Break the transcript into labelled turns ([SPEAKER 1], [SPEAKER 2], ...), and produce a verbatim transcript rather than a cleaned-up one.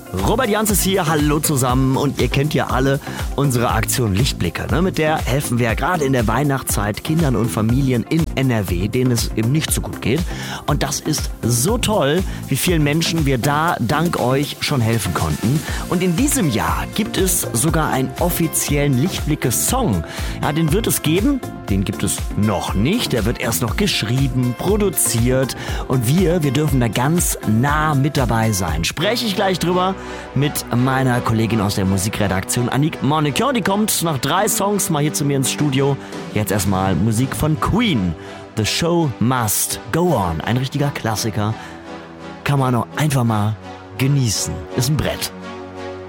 [SPEAKER 1] Robert Jans ist hier, hallo zusammen, und ihr kennt ja alle unsere Aktion Lichtblicke, ne? Mit der helfen wir ja gerade in der Weihnachtszeit Kindern und Familien in N R W, denen es eben nicht so gut geht. Und das ist so toll, wie vielen Menschen wir da dank euch schon helfen konnten. Und in diesem Jahr gibt es sogar einen offiziellen Lichtblicke-Song. Ja, den wird es geben, den gibt es noch nicht, der wird erst noch geschrieben, produziert, und wir, wir dürfen da ganz nah mit dabei sein. Spreche ich gleich drüber mit meiner Kollegin aus der Musikredaktion, Annick Monique. Die kommt nach drei Songs mal hier zu mir ins Studio. Jetzt erstmal Musik von Queen. The Show Must Go On. Ein richtiger Klassiker. Kann man auch einfach mal genießen. Ist ein Brett.